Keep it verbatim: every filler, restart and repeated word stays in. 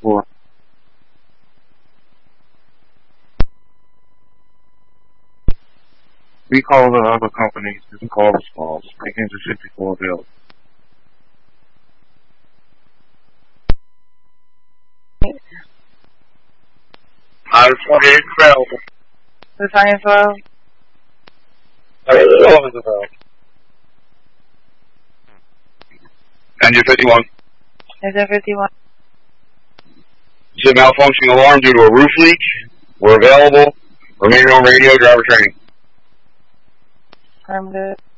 fifty-four. We call the other companies. This is call response. Engine fifty-four available. I twenty-eight available. The sign info. eleven available. Engine fifty-one. Engine fifty-one. This is a malfunctioning alarm due to a roof leak. We're available. Remain on radio, driver training. I'm good.